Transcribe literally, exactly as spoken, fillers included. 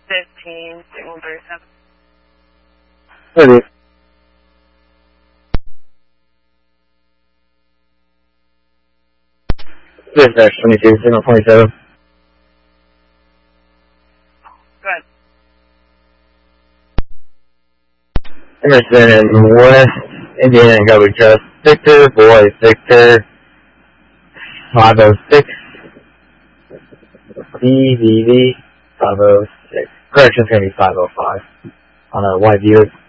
fifteen, signal thirty-seven. thirty. Dispatch twenty-two, signal twenty-seven. Go ahead. Emerson in West Indiana and go with just Victor, boy Victor, five oh six, B V V, five oh six. Correction's going to be five oh five on a white Buick.